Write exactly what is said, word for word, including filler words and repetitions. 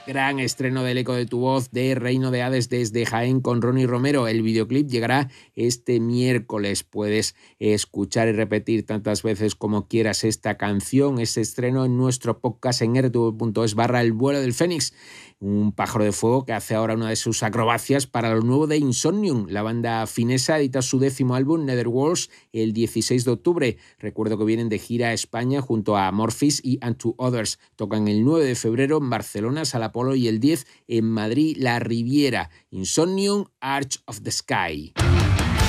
Gran estreno del Eco de tu Voz de Reino de Hades desde Jaén con Ronnie Romero. El videoclip llegará este miércoles. Puedes escuchar y repetir tantas veces como quieras esta canción, este estreno en nuestro podcast en r t v punto es barra El vuelo del Fénix. Un pájaro de fuego que hace ahora una de sus acrobacias para lo nuevo de Insomnium. La banda finesa edita su décimo álbum, Netherworlds, el dieciséis de octubre. Recuerdo que vienen de gira a España junto a Amorphis y And Two Others. Tocan el nueve de febrero en Barcelona, Sala Polo, y el diez en Madrid, La Riviera. Insomnium, Arch of the Sky.